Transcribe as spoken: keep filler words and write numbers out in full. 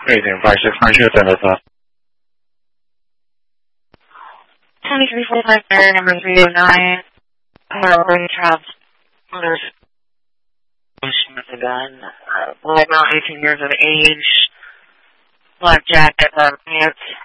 Rating five six nine two Delta. twenty-three forty-five there, number three oh nine. Harboring trapped. There's with a gun. Uh, black male, eighteen years of age. Black jacket, black pants.